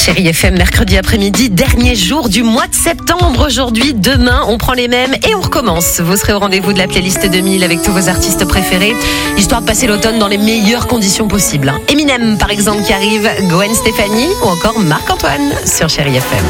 Chérie FM, mercredi après-midi, dernier jour du mois de septembre aujourd'hui. Demain, on prend les mêmes et on recommence. Vous serez au rendez-vous de la playlist 2000 avec tous vos artistes préférés, histoire de passer l'automne dans les meilleures conditions possibles. Eminem, par exemple, qui arrive, Gwen Stefani ou encore Marc-Antoine sur Chérie FM.